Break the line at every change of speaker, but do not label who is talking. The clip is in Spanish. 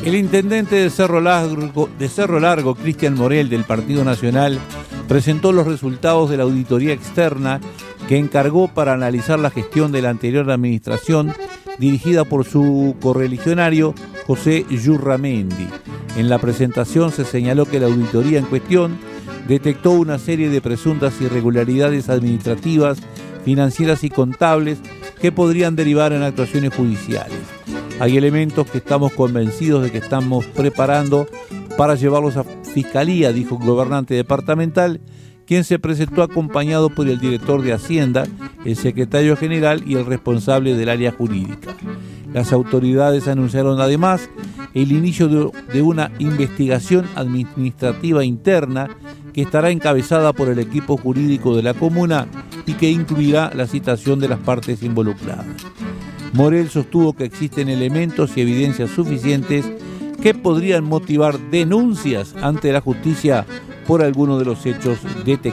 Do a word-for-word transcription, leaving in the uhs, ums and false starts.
El intendente de Cerro Largo, de Cerro Largo, Cristian Morel, del Partido Nacional, presentó los resultados de la auditoría externa que encargó para analizar la gestión de la anterior administración, dirigida por su correligionario José Yurramendi. En la presentación se señaló que la auditoría en cuestión detectó una serie de presuntas irregularidades administrativas, financieras y contables que podrían derivar en actuaciones judiciales. Hay elementos que estamos convencidos de que estamos preparando para llevarlos a Fiscalía, dijo el gobernante departamental, quien se presentó acompañado por el director de Hacienda, el secretario general y el responsable del área jurídica. Las autoridades anunciaron además el inicio de, de una investigación administrativa interna que estará encabezada por el equipo jurídico de la comuna y que incluirá la citación de las partes involucradas. Morel sostuvo que existen elementos y evidencias suficientes que podrían motivar denuncias ante la justicia por alguno de los hechos detectados.